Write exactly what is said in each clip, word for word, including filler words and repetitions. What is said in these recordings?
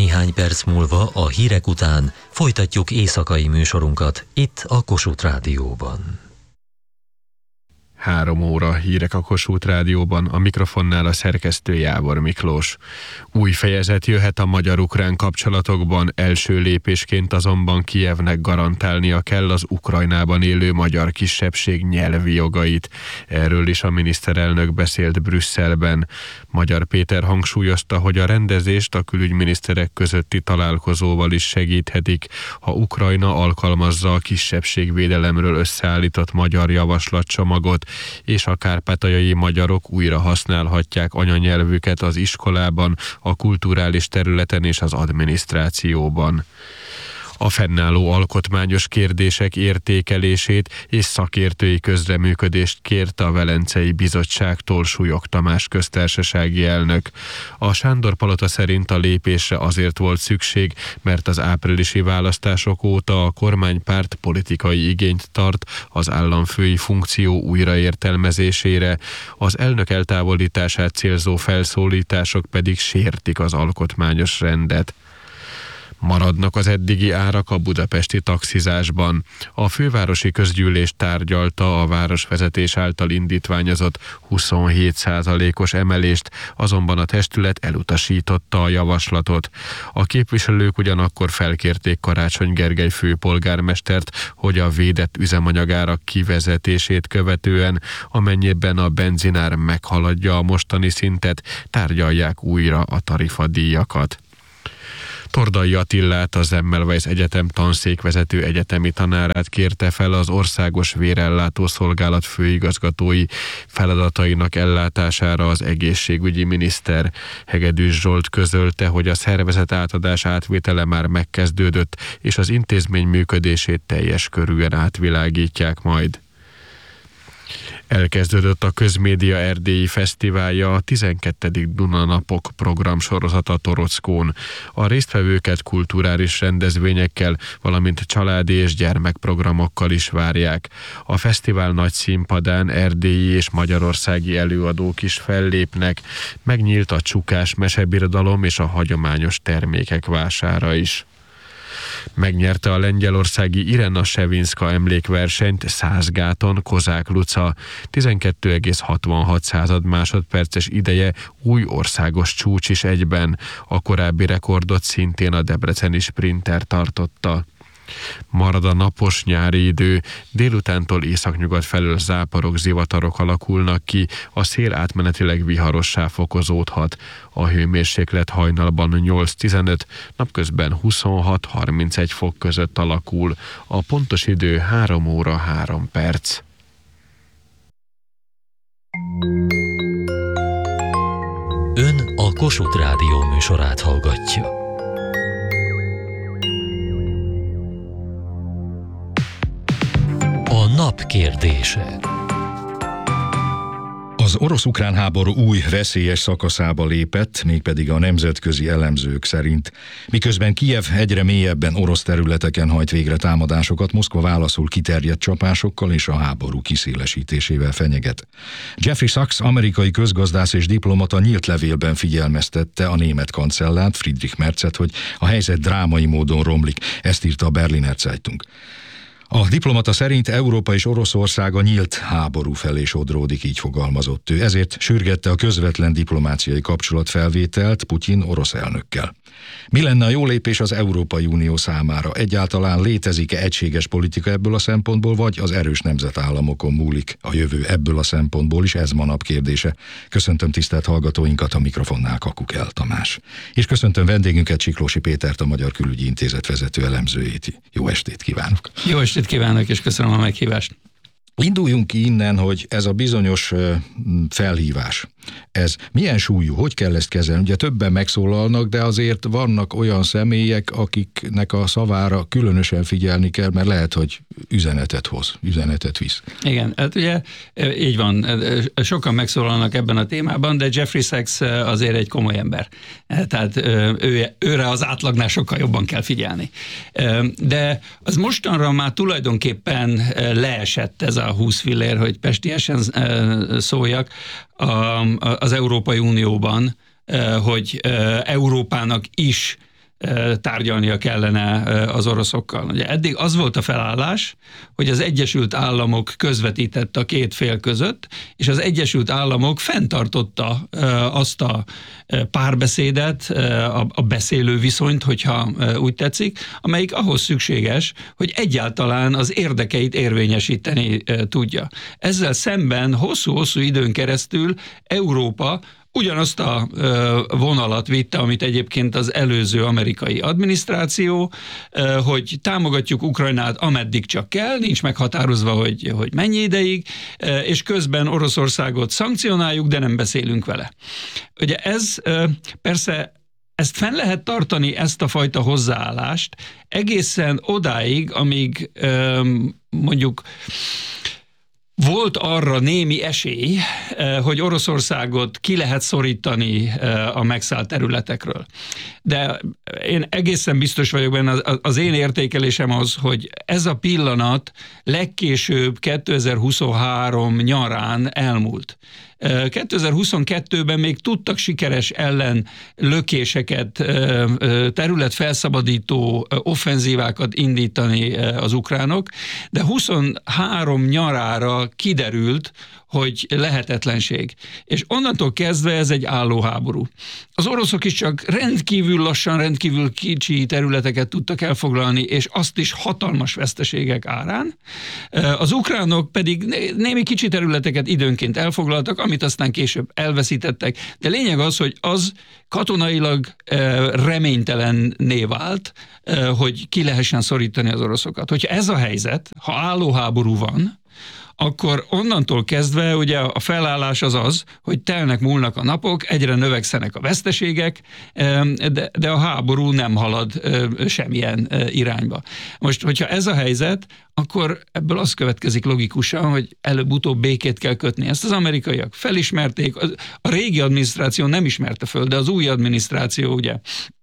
Néhány perc múlva a hírek után folytatjuk éjszakai műsorunkat itt a Kossuth Rádióban. Három óra hírek a Kossuth Rádióban, a mikrofonnál a szerkesztő Jávor Miklós. Új fejezet jöhet a magyar-ukrán kapcsolatokban, első lépésként azonban Kijevnek garantálnia kell az Ukrajnában élő magyar kisebbség nyelvi jogait. Erről is a miniszterelnök beszélt Brüsszelben. Magyar Péter hangsúlyozta, hogy a rendezést a külügyminiszterek közötti találkozóval is segíthetik, ha Ukrajna alkalmazza a kisebbségvédelemről összeállított magyar javaslatcsomagot, és a kárpátaljai magyarok újra használhatják anyanyelvüket az iskolában, a kulturális területen és az adminisztrációban. A fennálló alkotmányos kérdések értékelését és szakértői közreműködést kérte a Velencei Bizottságtól Súlyog Tamás köztársasági elnök. A Sándor-palota szerint a lépésre azért volt szükség, mert az áprilisi választások óta a kormánypárt politikai igényt tart az államfői funkció újraértelmezésére, az elnök eltávolítását célzó felszólítások pedig sértik az alkotmányos rendet. Maradnak az eddigi árak a budapesti taxizásban. A fővárosi közgyűlés tárgyalta a városvezetés által indítványozott huszonhét százalékos emelést, azonban a testület elutasította a javaslatot. A képviselők ugyanakkor felkérték Karácsony Gergely főpolgármestert, hogy a védett üzemanyagárak kivezetését követően, amennyiben a benzinár meghaladja a mostani szintet, tárgyalják újra a tarifadíjakat. Tordai Attilát, a Semmelweis Egyetem tanszékvezető egyetemi tanárát kérte fel az Országos Vérellátó Szolgálat főigazgatói feladatainak ellátására az egészségügyi miniszter. Hegedűs Zsolt közölte, hogy a szervezet átadás átvétele már megkezdődött, és az intézmény működését teljes körűen átvilágítják majd. Elkezdődött a Közmédia Erdélyi Fesztiválja, a tizenkettedik Duna Napok programsorozata Torockón. A résztvevőket kulturális rendezvényekkel, valamint családi és gyermekprogramokkal is várják. A fesztivál nagy színpadán erdélyi és magyarországi előadók is fellépnek. Megnyílt a csukás mesebirodalom és a hagyományos termékek vására is. Megnyerte a lengyelországi Irena Sevinska emlékversenyt Százgáton Kozák Luca. tizenkettő egész hatvanhat másodperces ideje új országos csúcs is egyben. A korábbi rekordot szintén a debreceni sprinter tartotta. Marad a napos nyári idő, délutántól északnyugat felől záporok, zivatarok alakulnak ki, a szél átmenetileg viharossá fokozódhat. A hőmérséklet hajnalban nyolc-tizenöt, napközben huszonhat-harmincegy fok között alakul. A pontos idő három óra három perc. Ön a Kossuth Rádió műsorát hallgatja. A nap kérdése. Az orosz-ukrán háború új veszélyes szakaszába lépett, mégpedig a nemzetközi elemzők szerint. Miközben Kijev egyre mélyebben orosz területeken hajt végre támadásokat, Moszkva válaszul kiterjedt csapásokkal és a háború kiszélesítésével fenyeget. Jeffrey Sachs, amerikai közgazdász és diplomata nyílt levélben figyelmeztette a német kancellárt, Friedrich Merzet, hogy a helyzet drámai módon romlik. Ezt írta a Berliner Zeitung. A diplomata szerint Európa és Oroszország a nyílt háború felé sodródik, így fogalmazott ő. Ezért sürgette a közvetlen diplomáciai kapcsolatfelvételt Putyin orosz elnökkel. Mi lenne a jó lépés az Európai Unió számára? Egyáltalán létezik-e egységes politika ebből a szempontból, vagy az erős nemzetállamokon múlik a jövő ebből a szempontból is? Ez ma nap kérdése. Köszöntöm tisztelt hallgatóinkat, a mikrofonnál Kakukel Tamás. És köszöntöm vendégünket, Csiklósi Pétert, a Magyar Külügyi Intézet vezető elemzőjét. Jó estét kívánok! Jó estét kívánok, és köszönöm a meghívást! Induljunk ki innen, hogy ez a bizonyos felhívás, ez milyen súlyú, hogy kell ezt kezelni? Ugye többen megszólalnak, de azért vannak olyan személyek, akiknek a szavára különösen figyelni kell, mert lehet, hogy üzenetet hoz, üzenetet visz. Igen, hát ugye így van, sokan megszólalnak ebben a témában, de Jeffrey Sachs azért egy komoly ember. Tehát ő, őre az átlagnál sokkal jobban kell figyelni. De az mostanra már tulajdonképpen leesett ez a húsz fillér, hogy pestiesen szóljak, az Európai Unióban, hogy Európának is tárgyalnia kellene az oroszokkal. Ugye eddig az volt a felállás, hogy az Egyesült Államok közvetített a két fél között, és az Egyesült Államok fenntartotta azt a párbeszédet, a beszélő viszonyt, hogyha úgy tetszik, amelyik ahhoz szükséges, hogy egyáltalán az érdekeit érvényesíteni tudja. Ezzel szemben hosszú-hosszú időn keresztül Európa ugyanazt a vonalat vitte, amit egyébként az előző amerikai adminisztráció, hogy támogatjuk Ukrajnát, ameddig csak kell, nincs meghatározva, hogy, hogy mennyi ideig, és közben Oroszországot szankcionáljuk, de nem beszélünk vele. Ugye ez persze ezt fenn lehet tartani, ezt a fajta hozzáállást egészen odáig, amíg mondjuk volt arra némi esély, hogy Oroszországot ki lehet szorítani a megszállt területekről. De én egészen biztos vagyok benne, az én értékelésem az, hogy ez a pillanat legkésőbb kétezer-huszonhárom nyarán elmúlt. kétezer-huszonkettőben még tudtak sikeres ellenlökéseket, területfelszabadító offenzívákat indítani az ukránok, de huszonhárom nyarára kiderült, hogy lehetetlenség. És onnantól kezdve ez egy álló háború. Az oroszok is csak rendkívül lassan, rendkívül kicsi területeket tudtak elfoglalni, és azt is hatalmas veszteségek árán. Az ukránok pedig némi kicsi területeket időnként elfoglaltak, amit aztán később elveszítettek. De lényeg az, hogy az katonailag reménytelenné vált, hogy ki lehessen szorítani az oroszokat. Hogyha ez a helyzet, ha álló háború van, akkor onnantól kezdve ugye a felállás az az, hogy telnek múlnak a napok, egyre növekszenek a veszteségek, de, de a háború nem halad semmilyen irányba. Most, hogyha ez a helyzet, akkor ebből az következik logikusan, hogy előbb-utóbb békét kell kötni. Ezt az amerikaiak felismerték, a régi adminisztráció nem ismerte föl, de az új adminisztráció ugye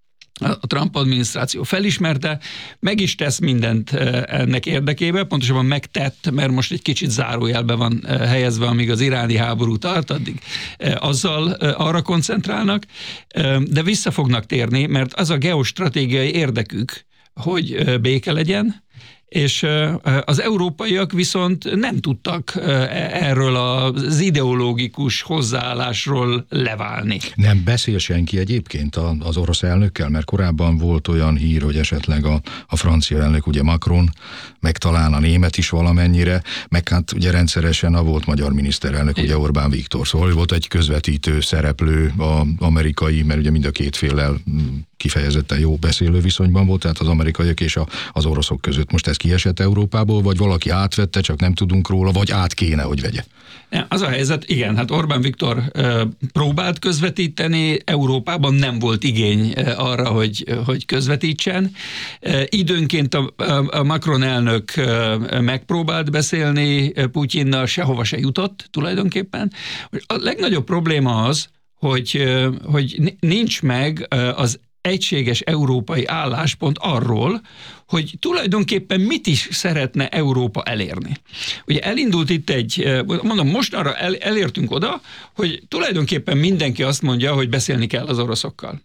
a Trump adminisztráció felismerte, meg is tesz mindent ennek érdekében, pontosabban megtett, mert most egy kicsit zárójelbe van helyezve, amíg az iráni háború tart, addig azzal arra koncentrálnak, de vissza fognak térni, mert az a geostratégiai érdekük, hogy béke legyen, és az európaiak viszont nem tudtak erről az ideológikus hozzáállásról leválni. Nem beszél senki egyébként az orosz elnökkel, mert korábban volt olyan hír, hogy esetleg a, a francia elnök, ugye Macron, meg talán a német is valamennyire, meg hát ugye rendszeresen a volt magyar miniszterelnök, ugye Orbán Viktor. Szóval volt egy közvetítő szereplő az amerikai, mert ugye mind a két féllel kifejezetten jó beszélő viszonyban volt, tehát az amerikaiak és a, az oroszok között. Most ez kiesett Európából, vagy valaki átvette, csak nem tudunk róla, vagy át kéne, hogy vegye? Az a helyzet, igen, hát Orbán Viktor próbált közvetíteni, Európában nem volt igény arra, hogy, hogy közvetítsen. Időnként a, a Macron elnök megpróbált beszélni Putyinnal, sehova se jutott tulajdonképpen. A legnagyobb probléma az, hogy, hogy nincs meg az egységes európai álláspont arról, hogy tulajdonképpen mit is szeretne Európa elérni. Ugye elindult itt egy, mondom, most arra el, elértünk oda, hogy tulajdonképpen mindenki azt mondja, hogy beszélni kell az oroszokkal.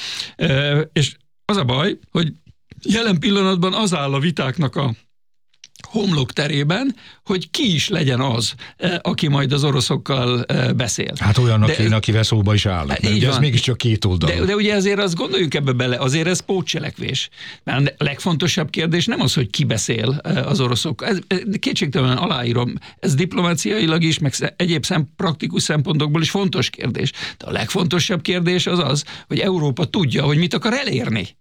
E, és az a baj, hogy jelen pillanatban az áll a vitáknak a homlok terében, hogy ki is legyen az, aki majd az oroszokkal beszél. Hát olyannak kéne, akivel szóba is állnak, mert ugye ez mégiscsak két oldalú. De, de ugye azért azt gondoljunk ebbe bele, azért ez pótcselekvés. Mert a legfontosabb kérdés nem az, hogy ki beszél az oroszokkal. Ez, kétségtelen aláírom, ez diplomáciailag is, meg egyéb szem, praktikus szempontokból is fontos kérdés. De a legfontosabb kérdés az az, hogy Európa tudja, hogy mit akar elérni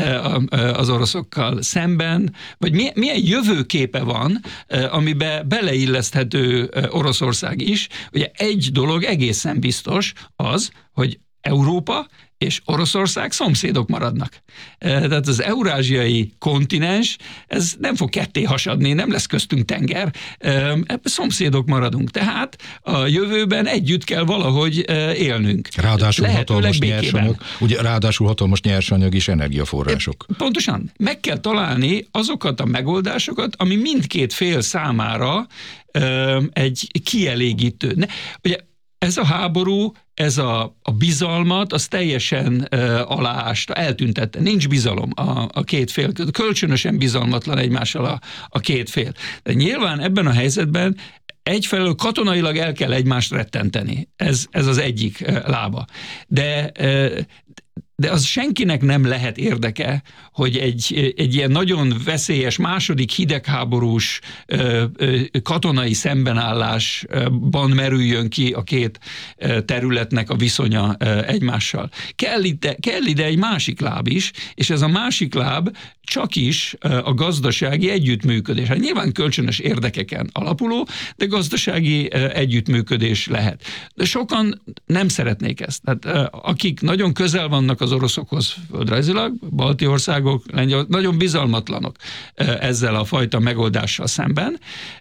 az oroszokkal szemben, vagy milyen, milyen jövőképe van, amiben beleilleszthető Oroszország is. Ugye egy dolog egészen biztos az, hogy Európa és Oroszország szomszédok maradnak. Tehát az eurázsiai kontinens, ez nem fog ketté hasadni, nem lesz köztünk tenger, szomszédok maradunk. Tehát a jövőben együtt kell valahogy élnünk. Ráadásul hatalmas nyersanyag, ugye ráadásul hatalmas nyersanyag és energiaforrások. Pontosan. Meg kell találni azokat a megoldásokat, ami mindkét fél számára egy kielégítő. Ne, ugye ez a háború, ez a, a bizalmat, az teljesen uh, aláásta, eltüntette. Nincs bizalom a, a két fél között. Kölcsönösen bizalmatlan egymással a, a két fél. De nyilván ebben a helyzetben egyfelől katonailag el kell egymást rettenteni. Ez, ez az egyik uh, lába. De uh, de az senkinek nem lehet érdeke, hogy egy, egy ilyen nagyon veszélyes második hidegháborús ö, ö, katonai szembenállásban merüljön ki a két területnek a viszonya ö, egymással. Kell ide, kell ide egy másik láb is, és ez a másik láb csak is a gazdasági együttműködés. Hát nyilván kölcsönös érdekeken alapuló, de gazdasági együttműködés lehet. De sokan nem szeretnék ezt. Tehát akik nagyon közel vannak az oroszokhoz földrajzilag, balti országok, lengyel, nagyon bizalmatlanok ezzel a fajta megoldással szemben.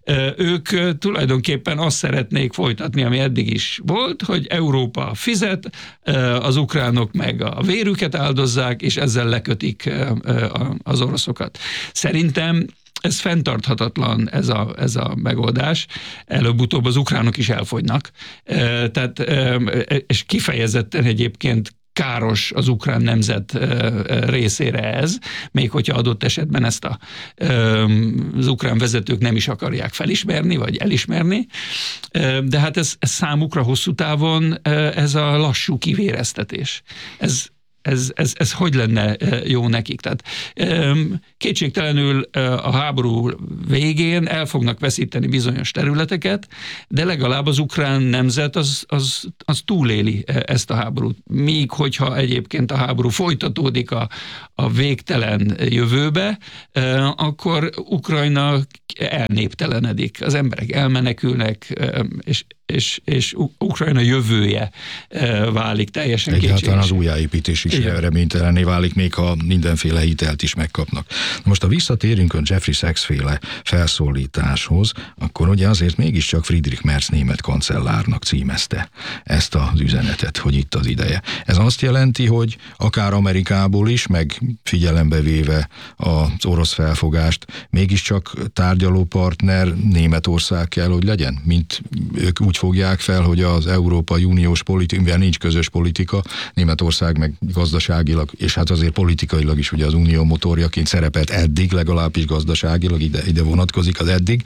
Ők tulajdonképpen azt szeretnék folytatni, ami eddig is volt, hogy Európa fizet, az ukránok meg a vérüket áldozzák, és ezzel lekötik az oroszokat. Szerintem ez fenntarthatatlan, ez a, ez a megoldás. Előbb-utóbb az ukránok is elfogynak. Tehát, és kifejezetten egyébként káros az ukrán nemzet részére ez, még hogyha adott esetben ezt a, az ukrán vezetők nem is akarják felismerni, vagy elismerni. De hát ez, ez számukra hosszú távon ez a lassú kivéreztetés. Ez Ez, ez, ez hogy lenne jó nekik? Tehát kétségtelenül a háború végén el fognak veszíteni bizonyos területeket, de legalább az ukrán nemzet az, az, az túléli ezt a háborút. Míg hogyha egyébként a háború folytatódik a, a végtelen jövőbe, akkor Ukrajna elnéptelenedik. Az emberek elmenekülnek, és, és, és Ukrajna jövője válik teljesen kétséges. Egyáltalán az újjáépítés is reménytelenné válik, még ha mindenféle hitelt is megkapnak. Most ha visszatérünk a Jeffrey Sachs féle felszólításhoz, akkor ugye azért mégiscsak Friedrich Merz német kancellárnak címezte ezt az üzenetet, hogy itt az ideje. Ez azt jelenti, hogy akár Amerikából is, meg figyelembe véve az orosz felfogást, mégiscsak tárgyalópartner Németország kell, hogy legyen? Mint ők úgy fogják fel, hogy az Európai Uniós politika, mivel nincs közös politika, Németország meg gazdaságilag, és hát azért politikailag is ugye az unió motorjaként szerepelt eddig, legalábbis gazdaságilag, ide, ide vonatkozik az eddig,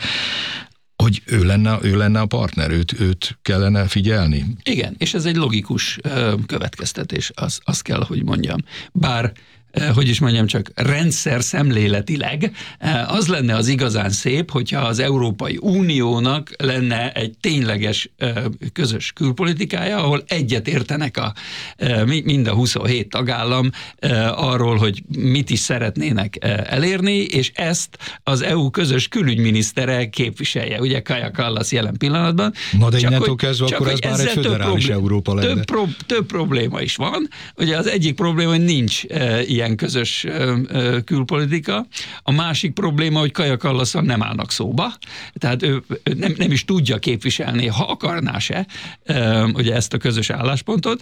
hogy ő lenne, ő lenne a partner, őt, őt kellene figyelni. Igen, és ez egy logikus következtetés, azt, azt kell, hogy mondjam. Bár hogy is mondjam, csak rendszer szemléletileg, az lenne az igazán szép, hogyha az Európai Uniónak lenne egy tényleges közös külpolitikája, ahol egyet értenek a, mind a huszonhét tagállam arról, hogy mit is szeretnének elérni, és ezt az é u közös külügyminisztere képviselje. Ugye Kaja Kallas jelen pillanatban. Na de innentől kezdve akkor ez már egy föderális Európa lenne. Több, pro, több probléma is van. Ugye az egyik probléma, hogy nincs ilyen közös külpolitika. A másik probléma, hogy Kaja Kallasszal nem állnak szóba, tehát ő nem, nem is tudja képviselni, ha akarná se, ugye ezt a közös álláspontot.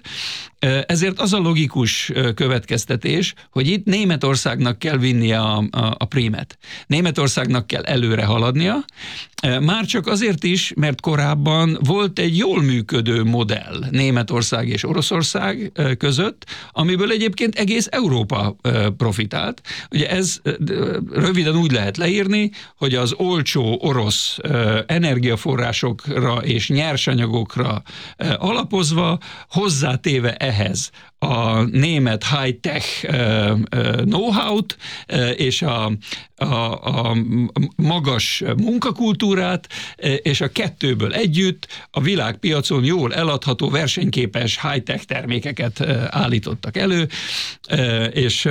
Ezért az a logikus következtetés, hogy itt Németországnak kell vinnie a, a, a prímet. Németországnak kell előre haladnia, már csak azért is, mert korábban volt egy jól működő modell Németország és Oroszország között, amiből egyébként egész Európa profitált. Ugye ez röviden úgy lehet leírni, hogy az olcsó orosz energiaforrásokra és nyersanyagokra alapozva, hozzátéve ehhez a német high-tech know-how-t és a, a, a magas munkakultúrát, és a kettőből együtt a világpiacon jól eladható, versenyképes high-tech termékeket állítottak elő, és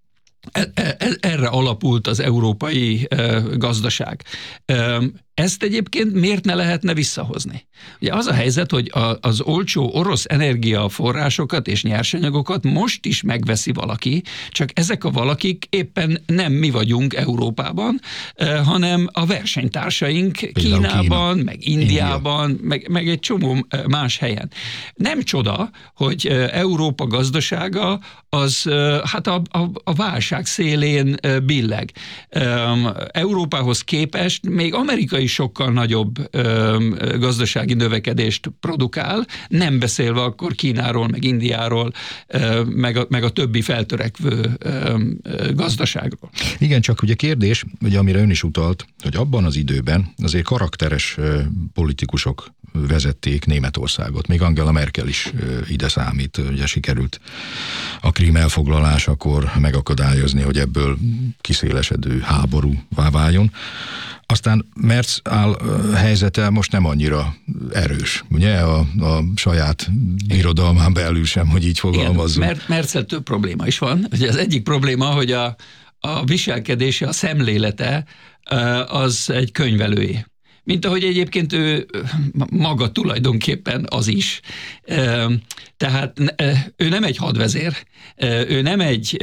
erre alapult az európai gazdaság. Ezt egyébként miért ne lehetne visszahozni? Ugye az a helyzet, hogy az olcsó orosz energiaforrásokat és nyersanyagokat most is megveszi valaki, csak ezek a valakik éppen nem mi vagyunk Európában, hanem a versenytársaink Például Kínában, Kína. meg Indiában, India. meg, meg egy csomó más helyen. Nem csoda, hogy Európa gazdasága az hát a, a, a válság szélén billeg. Európához képest még Amerika is sokkal nagyobb gazdasági növekedést produkál, nem beszélve akkor Kínáról, meg Indiáról, meg a, meg a többi feltörekvő gazdaságról. Igen, csak ugye kérdés, ugye amire ön is utalt, hogy abban az időben azért karakteres politikusok vezették Németországot. Még Angela Merkel is ide számít. Ugye sikerült a Krím elfoglalásakor megakadályozni, hogy ebből kiszélesedő háborúvá váljon. Aztán Merz áll helyzete most nem annyira erős, ugye, a, a saját irodalmán belül sem, hogy így fogalmazzunk. Igen, Merzel több probléma is van. Ugye az egyik probléma, hogy a, a viselkedése, a szemlélete az egy könyvelői. Mint ahogy egyébként ő maga tulajdonképpen az is. Tehát ő nem egy hadvezér, ő nem egy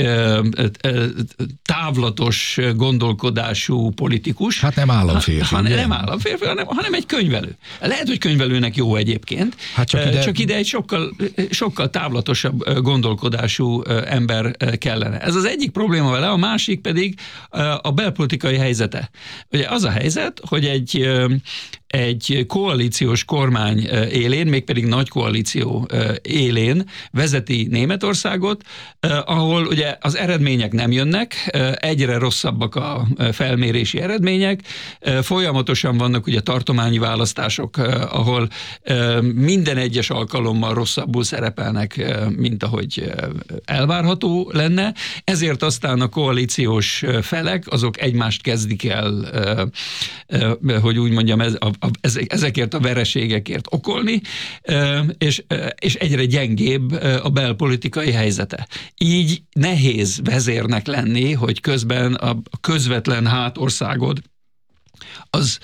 távlatos gondolkodású politikus. Hát nem államférfi. Han, nem államférfi, hanem, hanem egy könyvelő. Lehet, hogy könyvelőnek jó egyébként, hát csak, ide... csak ide egy sokkal, sokkal távlatosabb gondolkodású ember kellene. Ez az egyik probléma vele, a másik pedig a belpolitikai helyzete. Ugye az a helyzet, hogy egy egy koalíciós kormány élén, mégpedig nagy koalíció élén vezeti Németországot, ahol ugye az eredmények nem jönnek, egyre rosszabbak a felmérési eredmények, folyamatosan vannak ugye tartományi választások, ahol minden egyes alkalommal rosszabbul szerepelnek, mint ahogy elvárható lenne, ezért aztán a koalíciós felek azok egymást kezdik el, hogy úgy mondjam, ez, a, a, ezekért a vereségekért okolni, és, és egyre gyengébb a belpolitikai helyzete. Így nehéz vezérnek lenni, hogy közben a közvetlen hátországod az